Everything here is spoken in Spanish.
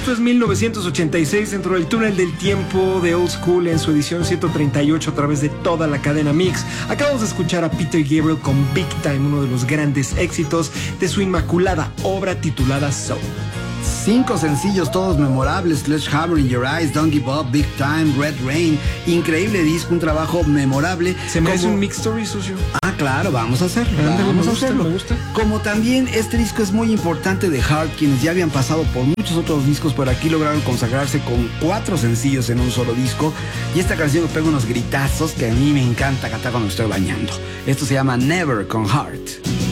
Esto es 1986 dentro del túnel del tiempo de Old School en su edición 138 a través de toda la cadena Mix. Acabamos de escuchar a Peter Gabriel con Big Time, uno de los grandes éxitos de su inmaculada obra titulada Soul. 5 sencillos, todos memorables: Sledgehammer, In Your Eyes, Don't Give Up, Big Time, Red Rain. Increíble disco, un trabajo memorable. ¿Se me hace un mix story, socio? Ah, claro, vamos a hacerlo. Me gusta. Como también este disco es muy importante de Heart, quienes ya habían pasado por muchos otros discos, pero aquí lograron consagrarse con 4 sencillos en un solo disco. Y esta canción me pega unos gritazos que a mí me encanta cantar cuando me estoy bañando. Esto se llama Never con Heart.